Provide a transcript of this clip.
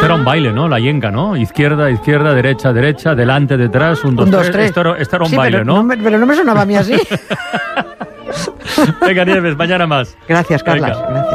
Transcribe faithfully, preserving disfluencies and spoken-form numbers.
era un baile, ¿no? La yenga, ¿no? Izquierda, izquierda, derecha, derecha, delante, detrás, un, dos, un, dos tres. tres. Esto era, esto era un sí, baile, pero ¿no? no me, pero no me sonaba a mí así. Venga, Nieves, mañana más. Gracias, Carlas. Venga. Gracias.